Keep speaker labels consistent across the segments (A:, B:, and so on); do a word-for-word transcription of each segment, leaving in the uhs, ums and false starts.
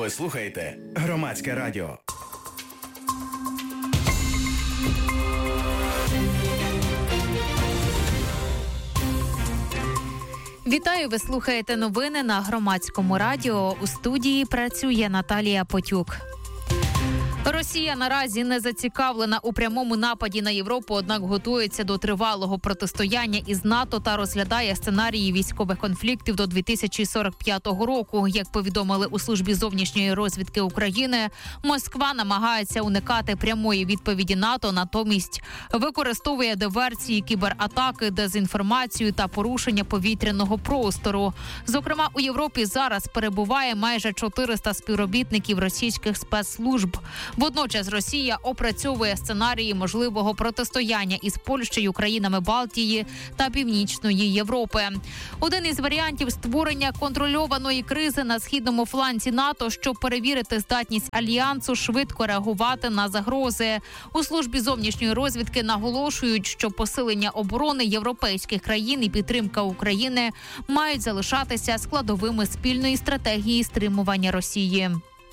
A: Ви слухаєте Громадське радіо.
B: Вітаю, ви слухаєте новини на Громадському радіо. У студії працює Наталія Потюк. Росія наразі не зацікавлена у прямому нападі на Європу, однак готується до тривалого протистояння із НАТО та розглядає сценарії військових конфліктів до дві тисячі сорок п'ятого року. Як повідомили у службі зовнішньої розвідки України, Москва намагається уникати прямої відповіді НАТО, натомість використовує диверсії, кібератаки, дезінформацію та порушення повітряного простору. Зокрема, у Європі зараз перебуває майже чотириста співробітників російських спецслужб. Водночас Росія опрацьовує сценарії можливого протистояння із Польщею, країнами Балтії та Північної Європи. Один із варіантів – створення контрольованої кризи на східному фланзі НАТО, щоб перевірити здатність Альянсу швидко реагувати на загрози. У службі зовнішньої розвідки наголошують, що посилення оборони європейських країн і підтримка України мають залишатися складовими спільної стратегії стримування Росії.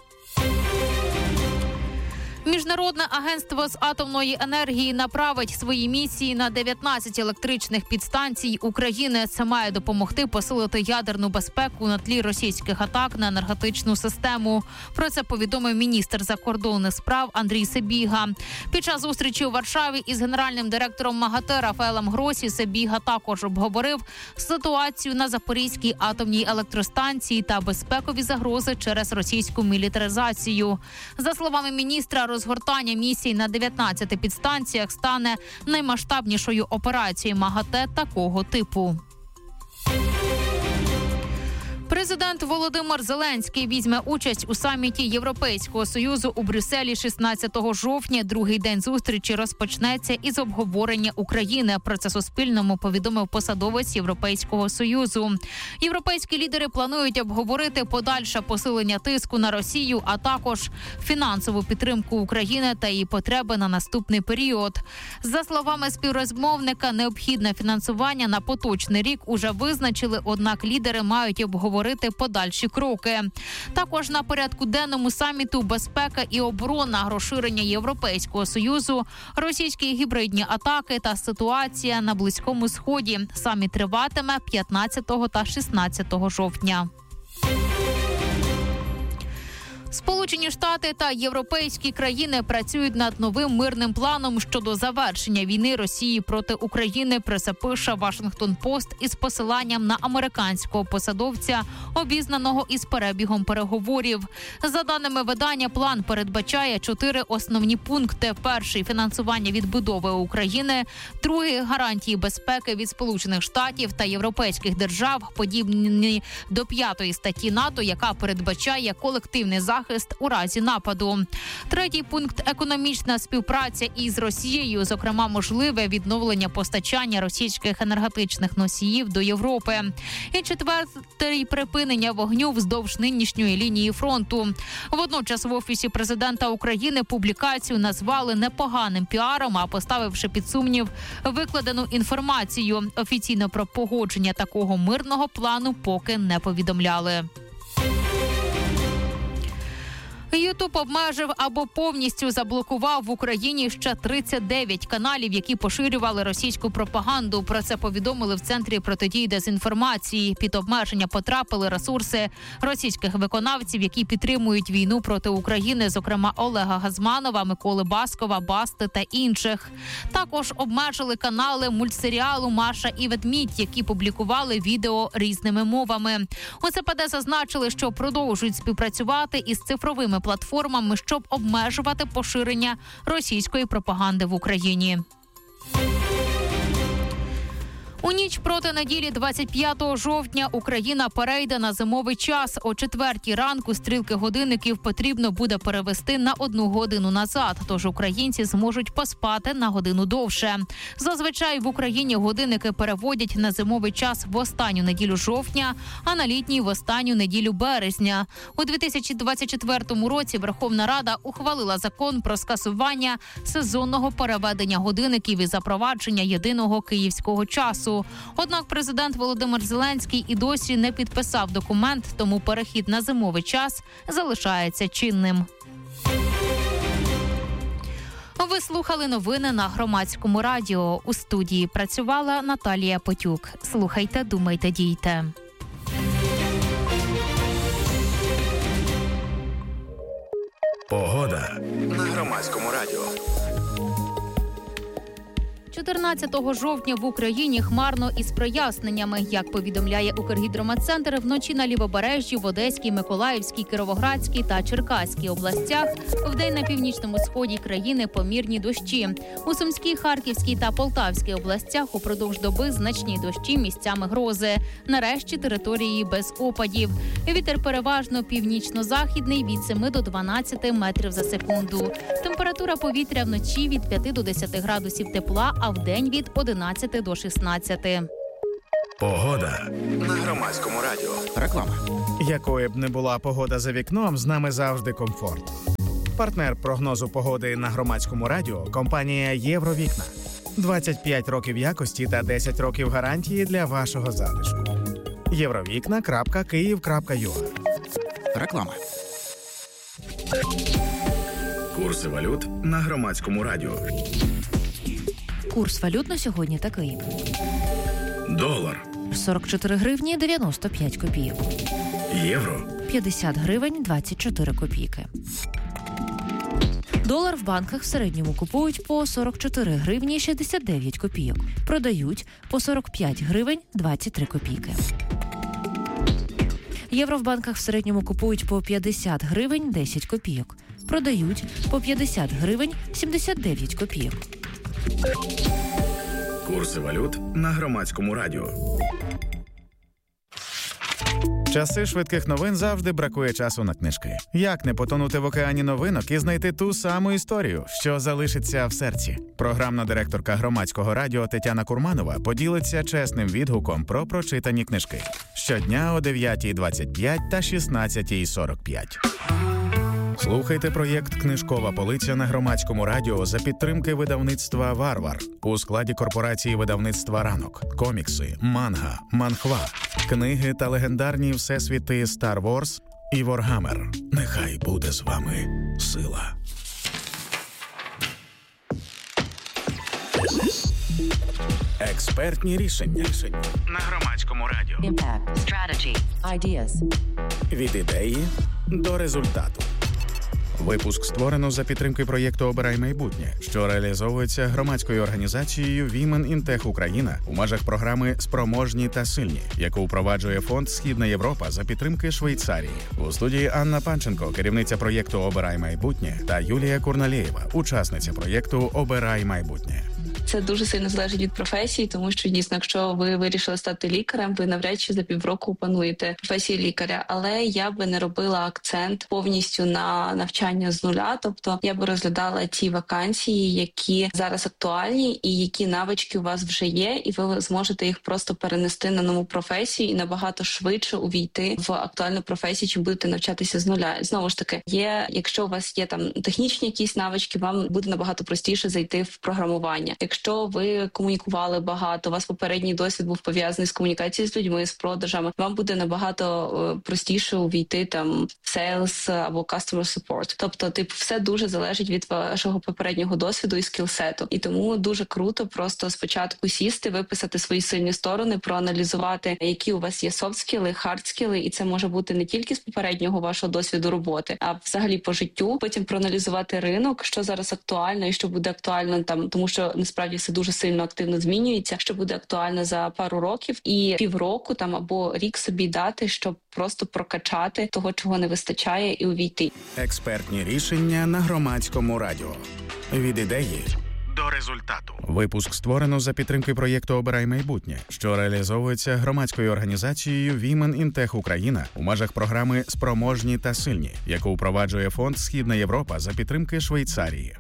B: Міжнародне агентство з атомної енергії направить свої місії на дев'ятнадцять електричних підстанцій України. Це має допомогти посилити ядерну безпеку на тлі російських атак на енергетичну систему. Про це повідомив міністр закордонних справ Андрій Сибіга. Під час зустрічі у Варшаві із генеральним директором МАГАТЕ Рафаелем Гросі Сибіга також обговорив ситуацію на Запорізькій атомній електростанції та безпекові загрози через російську мілітаризацію. За словами міністра, розгортання місій на дев'ятнадцяти підстанціях стане наймасштабнішою операцією МАГАТЕ такого типу. Президент Володимир Зеленський візьме участь у саміті Європейського Союзу у Брюсселі шістнадцятого жовтня. Другий день зустрічі розпочнеться із обговорення України. Про це Суспільному повідомив посадовець Європейського Союзу. Європейські лідери планують обговорити подальше посилення тиску на Росію, а також фінансову підтримку України та її потреби на наступний період. За словами співрозмовника, необхідне фінансування на поточний рік уже визначили, однак лідери мають обговорити подальші кроки. Також на порядку денному саміту безпека і оборона, розширення Європейського Союзу, російські гібридні атаки та ситуація на Близькому Сході. Саміт триватиме п'ятнадцятого та шістнадцятого жовтня. Сполучені Штати та європейські країни працюють над новим мирним планом щодо завершення війни Росії проти України, про це пише Вашингтон-Пост із посиланням на американського посадовця, обізнаного із перебігом переговорів. За даними видання, план передбачає чотири основні пункти. Перший – фінансування відбудови України. Другий – гарантії безпеки від Сполучених Штатів та європейських держав, подібні до п'ятої статті НАТО, яка передбачає колективний захист захист у разі нападу. Третій пункт – економічна співпраця із Росією, зокрема можливе відновлення постачання російських енергетичних носіїв до Європи. І четвертий – припинення вогню вздовж нинішньої лінії фронту. Водночас в Офісі президента України публікацію назвали непоганим піаром, а поставивши під сумнів викладену інформацію. Офіційно про погодження такого мирного плану поки не повідомляли. Ютуб обмежив або повністю заблокував в Україні ще тридцять дев'ять каналів, які поширювали російську пропаганду. Про це повідомили в Центрі протидії дезінформації. Під обмеження потрапили ресурси російських виконавців, які підтримують війну проти України, зокрема Олега Газманова, Миколи Баскова, Басти та інших. Також обмежили канали мультсеріалу «Маша і ведмідь», які публікували відео різними мовами. У Це Пе Де зазначили, що продовжують співпрацювати із цифровими платформами, щоб обмежувати поширення російської пропаганди в Україні. У ніч проти неділі двадцять п'ятого жовтня Україна перейде на зимовий час. О четвертій ранку стрілки годинників потрібно буде перевести на одну годину назад, тож українці зможуть поспати на годину довше. Зазвичай в Україні годинники переводять на зимовий час в останню неділю жовтня, а на літній – в останню неділю березня. У дві тисячі двадцять четвертому році Верховна Рада ухвалила закон про скасування сезонного переведення годинників і запровадження єдиного київського часу. коронавірусу. Однак президент Володимир Зеленський і досі не підписав документ, тому перехід на зимовий час залишається чинним. Ви слухали новини на Громадському радіо. У студії працювала Наталія Потюк. Слухайте, думайте, дійте.
A: Погода на Громадському радіо.
B: чотирнадцятого жовтня в Україні хмарно із проясненнями. Як повідомляє Укргідрометцентр, вночі на Лівобережжі, в Одеській, Миколаївській, Кіровоградській та Черкаській областях, вдень на північному сході країни помірні дощі. У Сумській, Харківській та Полтавській областях упродовж доби значні дощі, місцями грози. Нарешті території без опадів. Вітер переважно північно-західний від семи до дванадцяти метрів за секунду. Температура повітря вночі від п'яти до десяти градусів тепла, а вдень від одинадцяти до шістнадцяти.
A: Погода на Громадському радіо.
C: Реклама. Якою б не була погода за вікном, з нами завжди комфорт. Партнер прогнозу погоди на Громадському радіо – компанія «Євровікна». двадцять п'ять років якості та десять років гарантії для вашого затишку. євровікна крапка київ крапка ю а. Реклама.
A: Курси валют на Громадському радіо.
D: Курс валют на сьогодні такий.
A: Долар.
D: сорок чотири гривні дев'яносто п'ять копійок.
A: Євро.
D: п'ятдесят гривень двадцять чотири копійки. Долар в банках в середньому купують по сорок чотири гривні шістдесят дев'ять копійок. Продають по сорок п'ять гривень двадцять три копійки. Євро в банках в середньому купують по п'ятдесят гривень десять копійок. Продають по п'ятдесят гривень сімдесят дев'ять копійок.
A: Курси валют на Громадському радіо.
C: Часи швидких новин завжди бракує часу на книжки. Як не потонути в океані новинок і знайти ту саму історію, що залишиться в серці? Програмна директорка Громадського радіо Тетяна Курманова поділиться чесним відгуком про прочитані книжки. Щодня о дев'ятій двадцять п'ять та шістнадцятій сорок п'ять. Слухайте проєкт «Книжкова полиця» на Громадському радіо за підтримки видавництва «Варвар» у складі корпорації видавництва «Ранок». Комікси, манга, манхва, книги та легендарні всесвіти «Стар Ворс» і «Воргаммер». Нехай буде з вами сила. Експертні рішення на Громадському радіо.
E: Impact, strategy, ideas.
C: Від ідеї до результату. Випуск створено за підтримки проєкту «Обирай майбутнє», що реалізовується громадською організацією Women in Tech Україна у межах програми «Спроможні та сильні», яку впроваджує фонд «Східна Європа» за підтримки Швейцарії. У студії Анна Панченко, керівниця проєкту «Обирай майбутнє», та Юлія Курналєєва, учасниця проєкту «Обирай майбутнє».
F: Це дуже сильно залежить від професії, тому що дійсно, якщо ви вирішили стати лікарем, ви навряд чи за півроку опануєте професію лікаря. Але я би не робила акцент повністю на навчання з нуля. Тобто я би розглядала ті вакансії, які зараз актуальні і які навички у вас вже є, і ви зможете їх просто перенести на нову професію і набагато швидше увійти в актуальну професію, чим будете навчатися з нуля. Знову ж таки, є, якщо у вас є там технічні якісь навички, вам буде набагато простіше зайти в програмування. Якщо ви комунікували багато, у вас попередній досвід був пов'язаний з комунікацією з людьми, з продажами, вам буде набагато простіше увійти там в sales або customer support. Тобто, типу, все дуже залежить від вашого попереднього досвіду і скілсету. І тому дуже круто просто спочатку сісти, виписати свої сильні сторони, проаналізувати, які у вас є софт-скіли, хард-скіли, і це може бути не тільки з попереднього вашого досвіду роботи, а взагалі по життю. Потім проаналізувати ринок, що зараз актуально і що буде актуально там, тому що насправді все дуже сильно активно змінюється, що буде актуально за пару років, і півроку там або рік собі дати, щоб просто прокачати того, чого не вистачає, і увійти.
C: Експертні рішення на Громадському радіо. Від ідеї до результату. Випуск створено за підтримки проєкту «Обирай майбутнє», що реалізовується громадською організацією Women in Tech Україна у межах програми «Спроможні та сильні», яку впроваджує фонд «Східна Європа» за підтримки Швейцарії.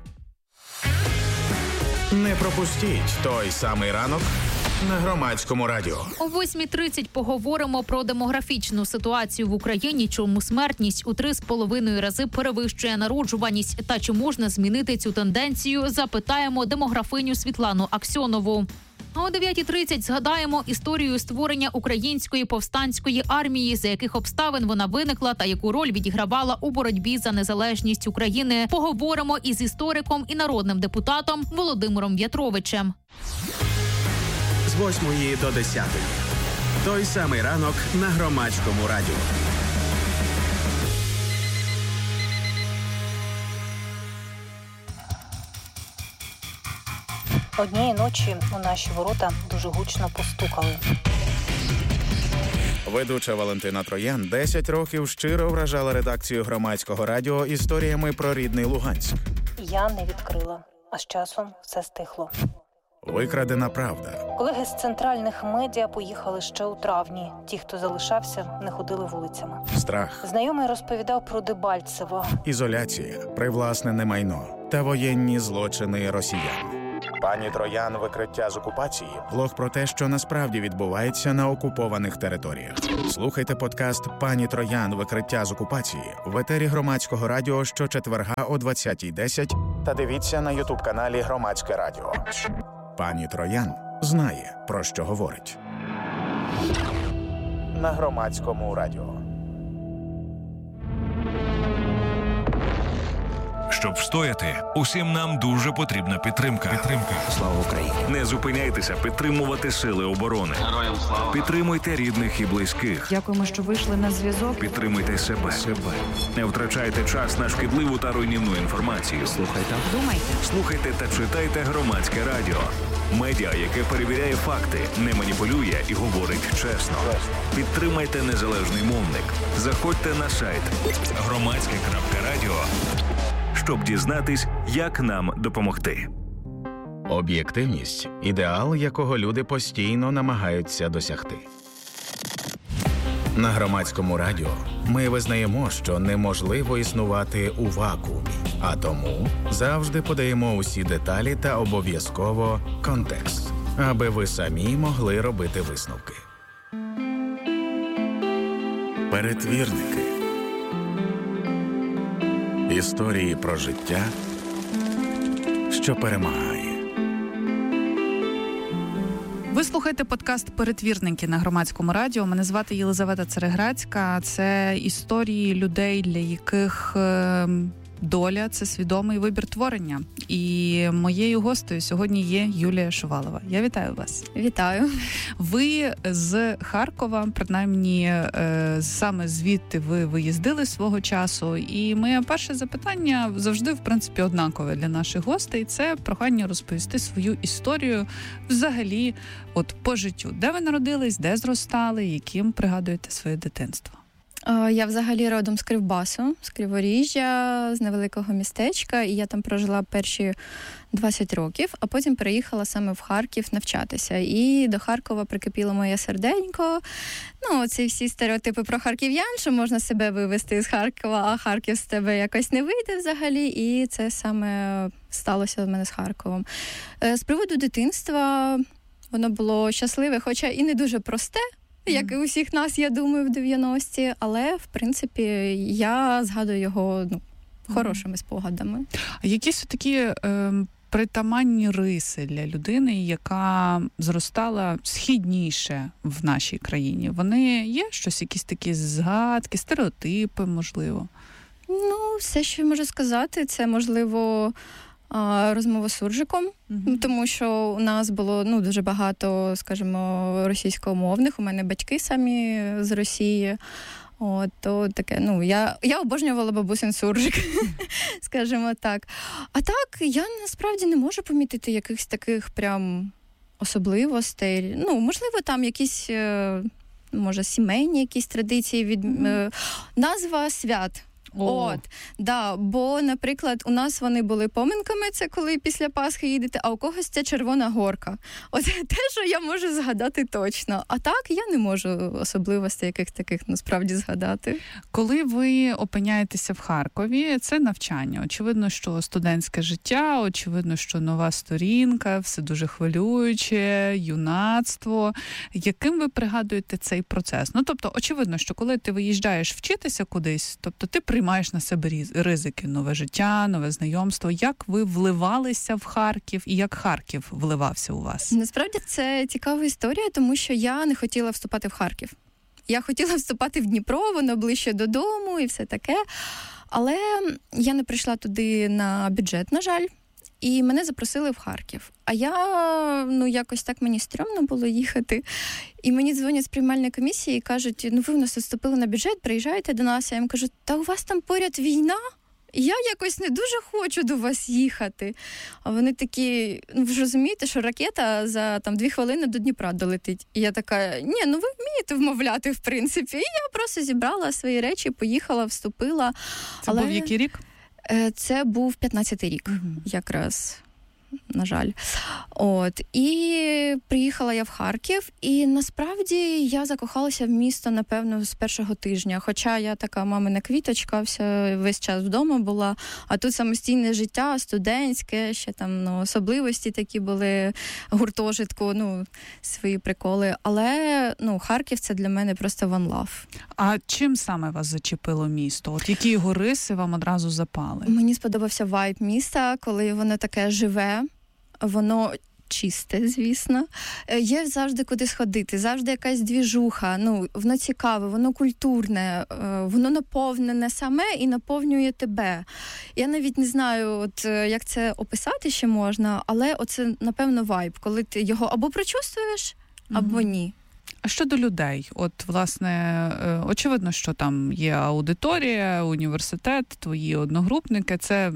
C: Не пропустіть той самий ранок на Громадському радіо.
B: О восьмій тридцять поговоримо про демографічну ситуацію в Україні, чому смертність у три з половиною рази перевищує народжуваність та чи можна змінити цю тенденцію, запитаємо демографиню Світлану Аксьонову. А о дев'ятій тридцять згадаємо історію створення української повстанської армії, за яких обставин вона виникла та яку роль відігравала у боротьбі за незалежність України. Поговоримо із істориком і народним депутатом Володимиром В'ятровичем.
A: З восьмої до десятої. Той самий ранок на Громадському радіо.
G: Однієї ночі у наші ворота дуже гучно постукали.
C: Ведуча Валентина Троян десять років щиро вражала редакцію Громадського радіо історіями про рідний Луганськ.
G: Я не відкрила, а з часом все стихло.
C: Викрадена правда.
G: Колеги з центральних медіа поїхали ще у травні. Ті, хто залишався, не ходили вулицями.
C: Страх.
G: Знайомий розповідав про Дебальцево.
C: Ізоляція, привласнене майно та воєнні злочини росіян. Пані Троян «Викриття з окупації» – блог про те, що насправді відбувається на окупованих територіях. Слухайте подкаст «Пані Троян. Викриття з окупації» в етері Громадського радіо щочетверга о двадцятій десять та дивіться на ютуб-каналі Громадське радіо. Пані Троян знає, про що говорить. На Громадському радіо.
H: Щоб встояти, усім нам дуже потрібна підтримка. Підтримка.
A: Слава Україні!
H: Не зупиняйтеся підтримувати сили оборони.
I: Героям слава!
H: Підтримуйте рідних і близьких.
J: Дякуємо, що вийшли на зв'язок.
H: Підтримуйте себе. себе. Не втрачайте час на шкідливу та руйнівну інформацію.
A: Слухайте.
J: Думайте.
H: Слухайте та читайте Громадське радіо. Медіа, яке перевіряє факти, не маніпулює і говорить чесно. Підтримайте незалежний мовник. Заходьте на сайт громадське крапка радіо, щоб дізнатись, як нам допомогти.
C: Об'єктивність – ідеал, якого люди постійно намагаються досягти. На Громадському радіо ми визнаємо, що неможливо існувати у вакуумі, а тому завжди подаємо усі деталі та обов'язково контекст, аби ви самі могли робити висновки. Перетвірники. Історії про життя, що перемагає.
J: Ви слухаєте подкаст «Перетвірники» на Громадському радіо. Мене звати Єлизавета Цереграцька. Це історії людей, для яких доля – це свідомий вибір творення. І моєю гостею сьогодні є Юлія Шувалова. Я вітаю вас.
K: Вітаю.
J: Ви з Харкова, принаймні саме звідти ви виїздили свого часу. І моє перше запитання завжди, в принципі, однакове для наших гостей. Це прохання розповісти свою історію взагалі от по життю. Де ви народились, де зростали, яким пригадуєте своє дитинство?
K: Я взагалі родом з Кривбасу, з Криворіжжя, з невеликого містечка, і я там прожила перші двадцять років, а потім переїхала саме в Харків навчатися. І до Харкова прикипіло моє серденько. Ну, ці всі стереотипи про харків'ян, що можна себе вивезти з Харкова, а Харків з тебе якось не вийде взагалі. І це саме сталося в мене з Харковом. З приводу дитинства воно було щасливе, хоча і не дуже просте, як і у всіх нас, я думаю, в дев'яності, але, в принципі, я згадую його ну, хорошими спогадами.
J: А якісь такі е, притаманні риси для людини, яка зростала східніше в нашій країні? Вони є щось, якісь такі згадки, стереотипи, можливо?
K: Ну, все, що я можу сказати, це, можливо, розмова з суржиком, mm-hmm. тому що у нас було ну, дуже багато, скажімо, російськомовних. У мене батьки самі з Росії. От, то таке, ну, я, я обожнювала бабусин суржик, скажімо так. А так, я насправді не можу помітити якихось таких прям особливостей. Ну, можливо, там якісь, може, сімейні якісь традиції, від... mm-hmm. назва свят. О. От, да, бо, наприклад, у нас вони були поминками, це коли після Пасхи їдете, а у когось це Червона горка. От те, що я можу згадати точно. А так, я не можу особливостей яких таких насправді згадати.
J: Коли ви опиняєтеся в Харкові, це навчання. Очевидно, що студентське життя, очевидно, що нова сторінка, все дуже хвилююче, юнацтво. Яким ви пригадуєте цей процес? Ну, тобто, очевидно, що коли ти виїжджаєш вчитися кудись, тобто ти приймаєш приймаєш на себе ризики, нове життя, нове знайомство. Як ви вливалися в Харків і як Харків вливався у вас?
K: Насправді це цікава історія, тому що я не хотіла вступати в Харків. Я хотіла вступати в Дніпро, воно ближче додому і все таке. Але я не прийшла туди на бюджет, на жаль. І мене запросили в Харків. А я, ну, якось так мені стрьомно було їхати. І мені дзвонять з приймальної комісії і кажуть, ну, ви у нас вступили на бюджет, приїжджаєте до нас. А я їм кажу, та у вас там поряд війна? І я якось не дуже хочу до вас їхати. А вони такі, ну, ви ж розумієте, що ракета за там дві хвилини до Дніпра долетить. І я така, ні, ну ви вмієте вмовляти, в принципі. І я просто зібрала свої речі, поїхала, вступила.
J: Це
K: Але...
J: був який рік?
K: Це був п'ятнадцятий рік, mm-hmm. якраз, на жаль. От. І приїхала я в Харків, і насправді я закохалася в місто, напевно, з першого тижня. Хоча я така мамина квіточка, вся, весь час вдома була, а тут самостійне життя, студентське, ще там, ну, особливості такі були, гуртожитку, ну, свої приколи. Але, ну, Харків – це для мене просто one love.
J: А чим саме вас зачепило місто? От які його риси вам одразу запали?
K: Мені сподобався вайб міста, коли воно таке живе, воно чисте, звісно. Є завжди куди сходити, завжди якась двіжуха, ну, воно цікаве, воно культурне, воно наповнене саме і наповнює тебе. Я навіть не знаю, от, як це описати ще можна, але оце, напевно, вайб, коли ти його або прочувствуєш, або ні.
J: А щодо людей, от, власне, очевидно, що там є аудиторія, університет, твої одногрупники, це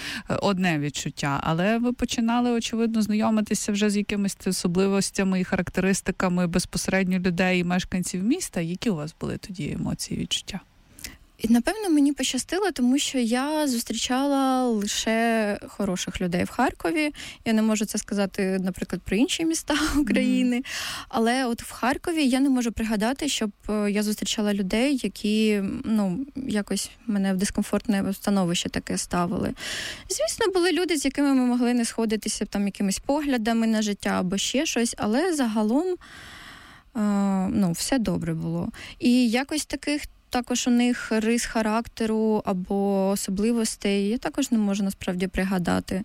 J: одне відчуття, але ви починали, очевидно, знайомитися вже з якимись особливостями і характеристиками безпосередньо людей і мешканців міста. Які у вас були тоді емоції, відчуття?
K: І, напевно, мені пощастило, тому що я зустрічала лише хороших людей в Харкові. Я не можу це сказати, наприклад, про інші міста України. Mm-hmm. Але от в Харкові я не можу пригадати, щоб я зустрічала людей, які, ну, якось мене в дискомфортне становище таке ставили. Звісно, були люди, з якими ми могли не сходитися там якимись поглядами на життя або ще щось, але загалом, е, ну, все добре було. І якось таких також у них рис характеру або особливостей я також не можу насправді пригадати.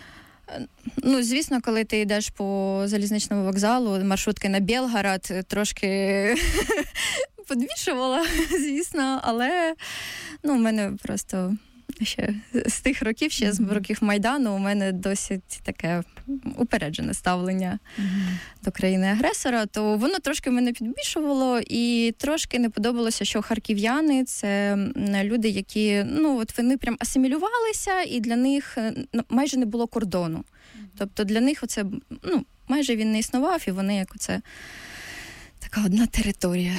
K: Ну, звісно, коли ти йдеш по залізничному вокзалу, маршрутки на Білгород, трошки подвішувала, звісно, але, ну, в мене просто ще з тих років, ще з років Майдану, у мене досить таке упереджене ставлення mm-hmm. до країни-агресора, то воно трошки мене підбільшувало і трошки не подобалося, що харків'яни – це люди, які, ну, от вони прям асимілювалися, і для них майже не було кордону. Mm-hmm. Тобто для них оце, ну, майже він не існував, і вони як оце така одна територія.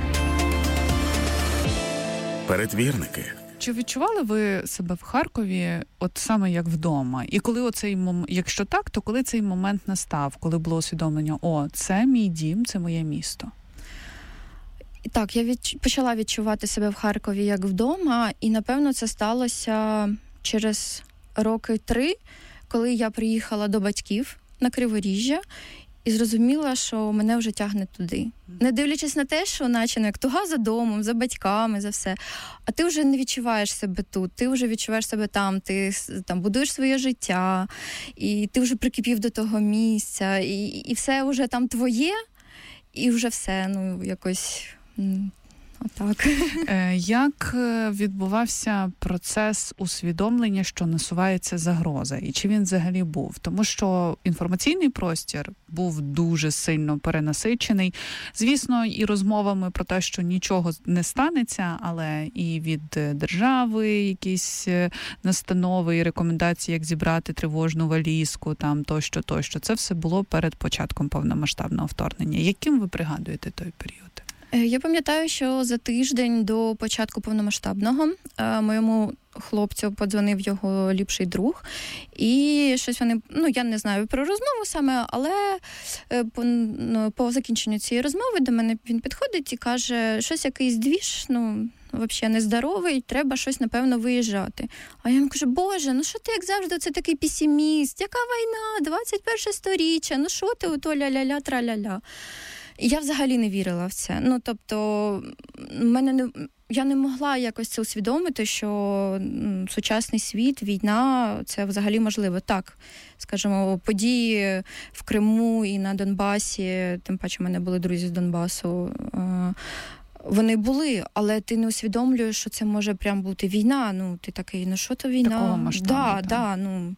C: Перетвірники.
J: Чи відчували ви себе в Харкові от саме як вдома? І коли оцей момент, якщо так, то коли цей момент настав, коли було усвідомлення, о, це мій дім, це моє місто?
K: Так, я від... почала відчувати себе в Харкові як вдома, і, напевно, це сталося через роки три, коли я приїхала до батьків на Криворіжжя, і зрозуміла, що мене вже тягне туди. Не дивлячись на те, що наче, ну, як туга за домом, за батьками, за все. А ти вже не відчуваєш себе тут, ти вже відчуваєш себе там, ти там будуєш своє життя, і ти вже прикипів до того місця, і, і все вже там твоє, і вже все, ну, якось... Отак.
J: Як відбувався процес усвідомлення, що насувається загроза? І чи він взагалі був? Тому що інформаційний простір був дуже сильно перенасичений. Звісно, і розмовами про те, що нічого не станеться, але і від держави якісь настанови і рекомендації, як зібрати тривожну валізку, там тощо, тощо. Це все було перед початком повномасштабного вторгнення. Яким ви пригадуєте той період?
K: Я пам'ятаю, що за тиждень до початку повномасштабного моєму хлопцю подзвонив його ліпший друг, і щось вони, ну, я не знаю про розмову саме, але по, по закінченню цієї розмови до мене він підходить і каже, щось якийсь двіж, ну, взагалі нездоровий, треба щось, напевно, виїжджати. А я йому кажу, боже, ну що ти, як завжди, це такий песиміст, яка війна, двадцять перше сторіччя, ну що ти, ото ля-ля-ля, тра-ля-ля. Я взагалі не вірила в це. Ну, тобто, мене не, я не могла якось це усвідомити, що м, сучасний світ, війна, це взагалі можливо. Так, скажімо, події в Криму і на Донбасі, тим паче в мене були друзі з Донбасу, е, вони були, але ти не усвідомлюєш, що це може прям бути війна. Ну, ти такий, ну що то війна?
J: Такого масштабу,
K: да,
J: так.
K: Да, ну...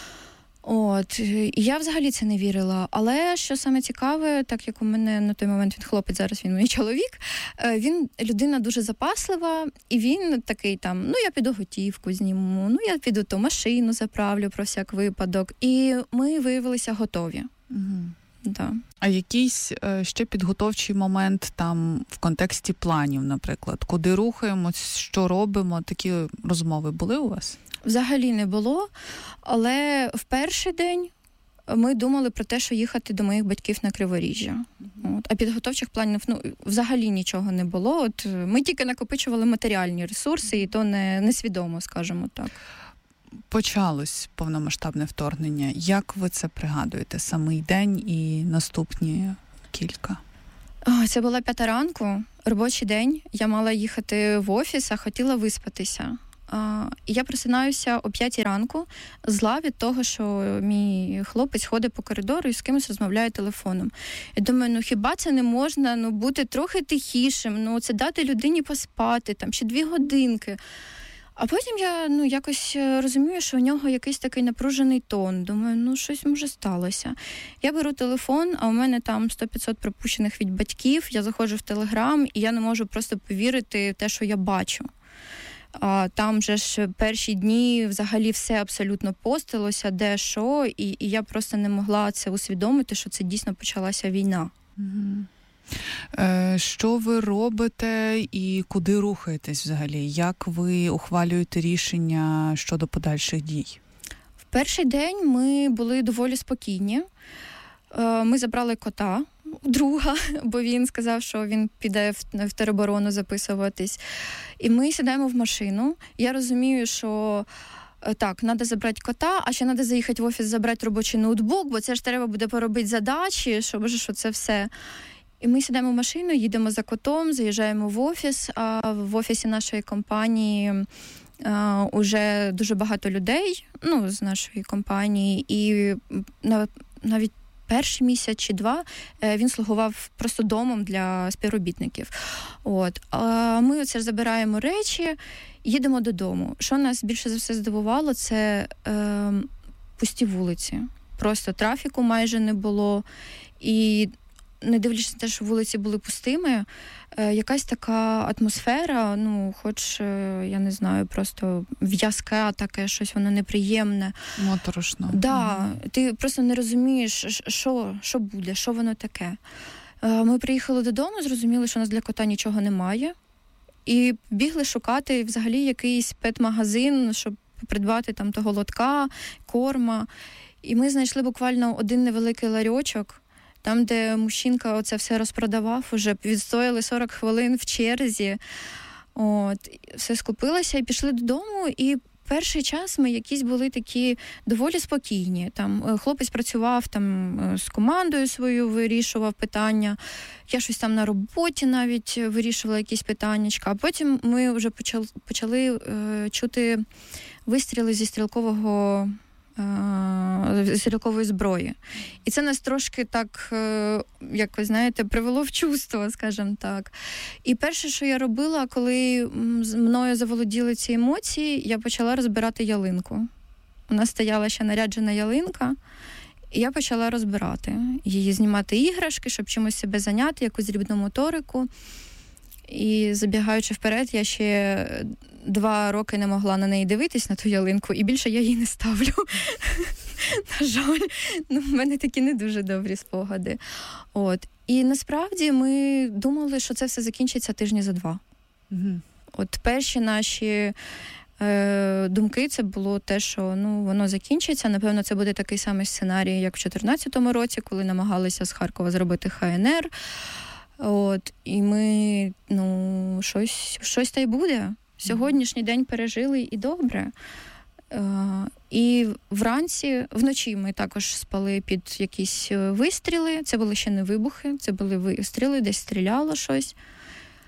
K: От, і я взагалі це не вірила. Але що саме цікаве, так як у мене на той момент він хлопець, зараз він мій чоловік, він людина дуже запаслива, і він такий там, ну я піду готівку зніму, ну я піду ту машину заправлю про всяк випадок. І ми виявилися готові.
J: Угу.
K: Да.
J: А якийсь е, ще підготовчий момент там в контексті планів, наприклад, куди рухаємось, що робимо, такі розмови були у вас?
K: Взагалі не було, але в перший день ми думали про те, що їхати до моїх батьків на Криворіжжя. Mm-hmm. От. А підготовчих планів ну, взагалі нічого не було. От, ми тільки накопичували матеріальні ресурси, і то не, несвідомо, скажімо так.
J: Почалось повномасштабне вторгнення. Як ви це пригадуєте? Самий день і наступні кілька?
K: О, це була п'ята ранку, робочий день. Я мала їхати в офіс, а хотіла виспатися. Uh, я просинаюся о п'ятій ранку, зла від того, що мій хлопець ходить по коридору і з кимось розмовляє телефоном. Я думаю, ну хіба це не можна ну, бути трохи тихішим, ну це дати людині поспати, там, ще дві годинки. А потім я ну, якось розумію, що у нього якийсь такий напружений тон. Думаю, ну щось може сталося. Я беру телефон, а у мене там сто-п'ятсот пропущених від батьків, я заходжу в Телеграм, і я не можу просто повірити в те, що я бачу. А, там же ж перші дні взагалі все абсолютно постилося, де що, і, і я просто не могла це усвідомити, що це дійсно почалася війна.
J: Угу. Е, що ви робите і куди рухаєтесь взагалі? Як ви ухвалюєте рішення щодо подальших дій?
K: В перший день ми були доволі спокійні. Е, ми забрали кота, друга, бо він сказав, що він піде в, в тероборону записуватись. І ми сідаємо в машину. Я розумію, що так, треба забрати кота, а ще треба заїхати в офіс, забрати робочий ноутбук, бо це ж треба буде поробити задачі, щоб що це все. І ми сідаємо в машину, їдемо за котом, заїжджаємо в офіс, а в офісі нашої компанії а, уже дуже багато людей, ну, з нашої компанії, і навіть перший місяць чи два він слугував просто домом для співробітників. От. А ми оце забираємо речі, їдемо додому. Що нас більше за все здивувало, це е, пусті вулиці. Просто трафіку майже не було. І не дивлячись на те, що вулиці були пустими, е, якась така атмосфера, ну, хоч, е, я не знаю, просто в'язке таке, щось воно неприємне.
J: Моторошно.
K: Да,
J: угу. Ти
K: просто не розумієш, що, що буде, що воно таке. Е, ми приїхали додому, зрозуміли, що у нас для кота нічого немає, і бігли шукати взагалі якийсь пет-магазин, щоб придбати там того лотка, корма. І ми знайшли буквально один невеликий ларьочок, там, де мужчинка оце все розпродавав, уже відстояли сорок хвилин в черзі. От, все скупилося і пішли додому, і перший час ми якісь були такі доволі спокійні. Там хлопець працював там з командою свою, вирішував питання. Я щось там на роботі навіть вирішувала якісь питаннячка. А потім ми вже почали, почали е, чути вистріли зі стрілкового стрілкової зброї. І це нас трошки так, як ви знаєте, привело в чувство, скажімо так. І перше, що я робила, коли мною заволоділи ці емоції, я почала розбирати ялинку. У нас стояла ще наряджена ялинка, і я почала розбирати її, знімати іграшки, щоб чимось себе зайняти, якусь дрібну моторику. І забігаючи вперед, я ще два роки не могла на неї дивитись, на ту ялинку, і більше я її не ставлю. На жаль, ну, в мене такі не дуже добрі спогади. От. І насправді ми думали, що це все закінчиться тижні за два.
J: Угу.
K: От перші наші е, думки, це було те, що ну, воно закінчиться. Напевно, це буде такий самий сценарій, як в чотирнадцятому році, коли намагалися з Харкова зробити ха ен ер. От, і ми, ну, щось, щось та й буде. Сьогоднішній день пережили і добре. Е, і вранці, вночі ми також спали під якісь вистріли. Це були ще не вибухи, це були вистріли, десь стріляло щось.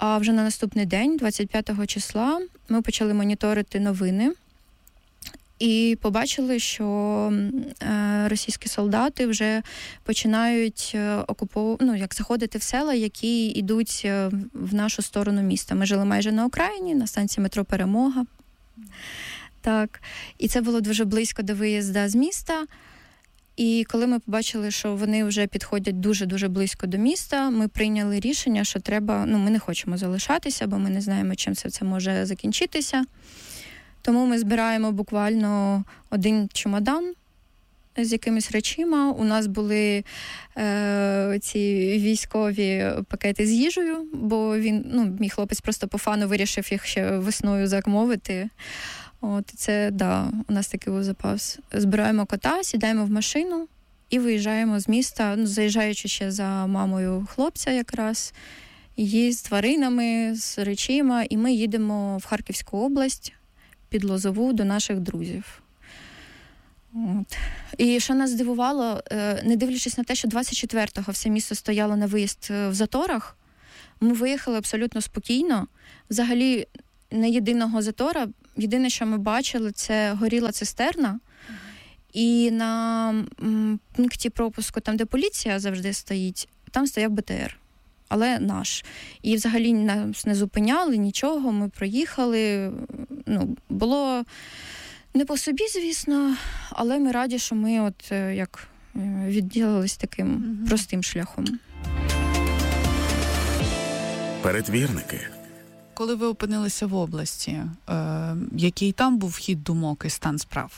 K: А вже на наступний день, двадцять п'ятого числа, ми почали моніторити новини і побачили, що російські солдати вже починають окупов... ну, як заходити в села, які йдуть в нашу сторону міста. Ми жили майже на окраїні, на станції метро «Перемога». Так. І це було дуже близько до виїзду з міста. І коли ми побачили, що вони вже підходять дуже-дуже близько до міста, ми прийняли рішення, що треба, ну, ми не хочемо залишатися, бо ми не знаємо, чим це, це може закінчитися. Тому ми збираємо буквально один чемодан з якимись речима. У нас були е, ці військові пакети з їжею, бо він, ну, мій хлопець просто по фану вирішив їх ще весною замовити. От, це, да, у нас такий був запас. Збираємо кота, сідаємо в машину і виїжджаємо з міста, ну, заїжджаючи ще за мамою хлопця якраз, її з тваринами, з речима, і ми їдемо в Харківську область під Лозову до наших друзів. От. І що нас здивувало, не дивлячись на те, що двадцять четвертого все місто стояло на виїзд в заторах, ми виїхали абсолютно спокійно. Взагалі, не єдиного затора. Єдине, що ми бачили, це горіла цистерна. І на пункті пропуску, там, де поліція завжди стоїть, там стояв Б Т Р. Але наш. І взагалі нас не зупиняли, нічого, ми проїхали. Ну, було не по собі, звісно, але ми раді, що ми от як відділились таким mm-hmm. простим шляхом.
C: Перетвірники.
J: Коли ви опинилися в області, е, який там був хід думок і стан справ?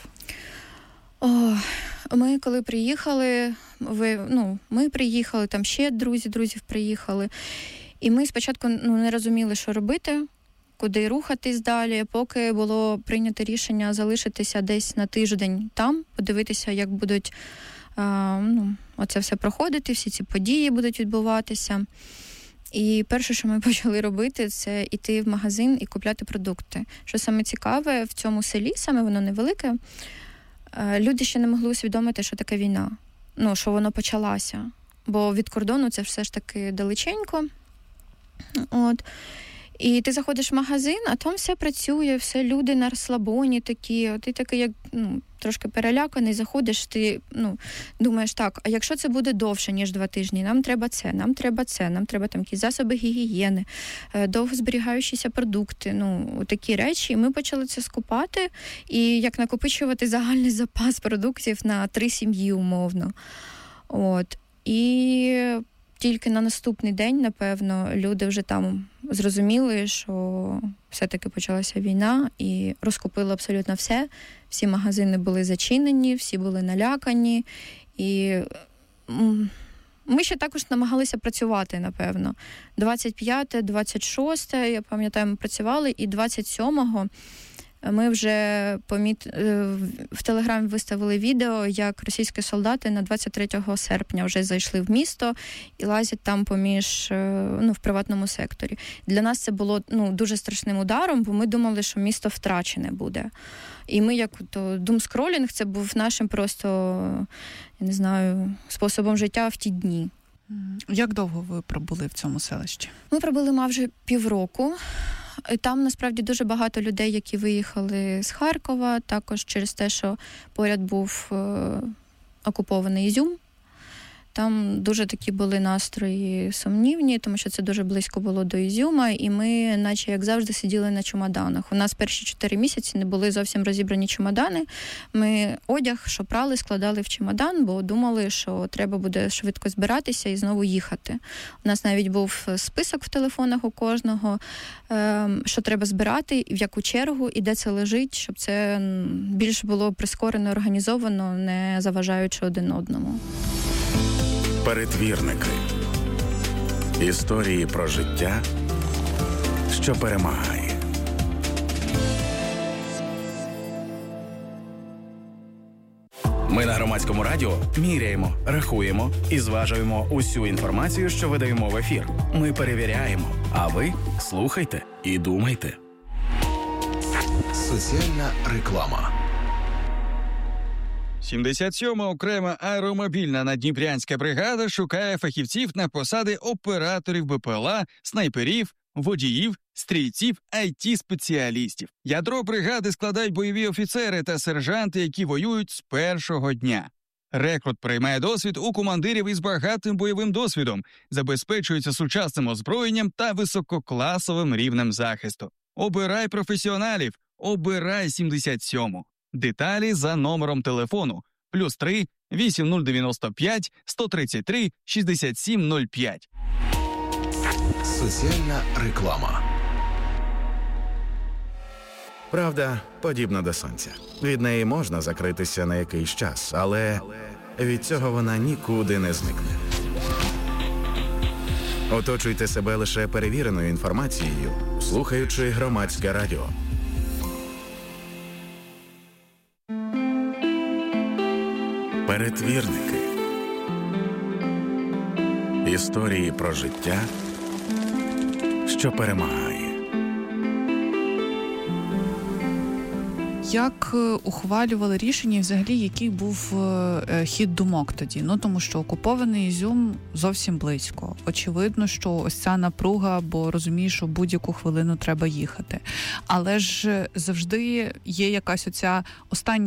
K: О, ми коли приїхали, ви, ну, ми приїхали, там ще друзі, друзів приїхали, і ми спочатку, ну, не розуміли, що робити, куди рухатись далі, поки було прийнято рішення залишитися десь на тиждень там, подивитися, як будуть а, ну, оце все проходити, всі ці події будуть відбуватися. І перше, що ми почали робити, це йти в магазин і купляти продукти. Що саме цікаве, в цьому селі, саме воно невелике, люди ще не могли усвідомити, що таке війна. Ну, що воно почалося. Бо від кордону це все ж таки далеченько. От. І ти заходиш в магазин, а там все працює, все люди на розслабоні такі. Ти такий, як, ну, трошки переляканий, заходиш, ти, ну, думаєш, так, а якщо це буде довше, ніж два тижні, нам треба це, нам треба це, нам треба там якісь засоби гігієни, довгозберігаючіся продукти, ну, такі речі. І ми почали це скупати і як накопичувати загальний запас продуктів на три сім'ї, умовно. От. І тільки на наступний день, напевно, люди вже там зрозуміли, що все-таки почалася війна, і розкупили абсолютно все. Всі магазини були зачинені, всі були налякані. І ми ще також намагалися працювати, напевно. двадцять п'яте, двадцять шосте, я пам'ятаю, ми працювали, і двадцять сьомого ми вже поміт... в Телеграмі виставили відео, як російські солдати на двадцять третього серпня вже зайшли в місто і лазять там поміж, ну, в приватному секторі. Для нас це було, ну, дуже страшним ударом, бо ми думали, що місто втрачене буде. І ми, як то думскролінг, це був нашим просто, я не знаю, способом життя в ті дні.
J: Як довго ви пробули в цьому селищі?
K: Ми пробули майже півроку. Там, насправді, дуже багато людей, які виїхали з Харкова, також через те, що поряд був е- окупований Ізюм. Там дуже такі були настрої сумнівні, тому що це дуже близько було до Ізюма, і ми, наче, як завжди, сиділи на чемоданах. У нас перші чотири місяці не були зовсім розібрані чемодани. Ми одяг, що прали, складали в чемодан, бо думали, що треба буде швидко збиратися і знову їхати. У нас навіть був список в телефонах у кожного, що треба збирати, в яку чергу і де це лежить, щоб це більш було прискорено, організовано, не заважаючи один одному.
C: Перетвірники. Історії про життя, що перемагає. Ми на Громадському радіо міряємо, рахуємо і зважуємо усю інформацію, що видаємо в ефір. Ми перевіряємо, а ви слухайте і думайте.
I: Соціальна реклама.
L: сімдесят сьома окрема аеромобільна наддніпрянська бригада шукає фахівців на посади операторів Б П Л А, снайперів, водіїв, стрільців, ай ті-спеціалістів. Ядро бригади складають бойові офіцери та сержанти, які воюють з першого дня. Рекрут приймає досвід у командирів із багатим бойовим досвідом, забезпечується сучасним озброєнням та висококласовим рівнем захисту. Обирай професіоналів, обирай сімдесят сьому. Деталі за номером телефону плюс три вісім нуль дев'яносто п'ять сто тридцять три шістдесят сім нуль п'ять.
I: Соціальна реклама.
C: Правда подібна до сонця. Від неї можна закритися на якийсь час, але від цього вона нікуди не зникне. Оточуйте себе лише перевіреною інформацією, слухаючи Громадське радіо. Перетвірники. Історії про життя, що перемагає.
J: Як ухвалювали рішення і взагалі який був хід думок тоді? Ну, тому що окупований Ізюм зовсім близько. Очевидно, що ось ця напруга, бо розумієш, що будь-яку хвилину треба їхати. Але ж завжди є якась оця остання